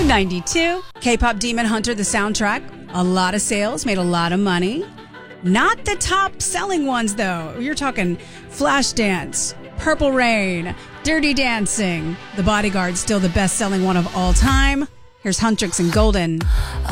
92. K-pop Demon Hunter, the soundtrack. A lot of sales, made a lot of money. Not the top selling ones, though. You're talking Flashdance, Purple Rain, Dirty Dancing. The Bodyguard, still the best selling one of all time. Here's Huntrix and Golden.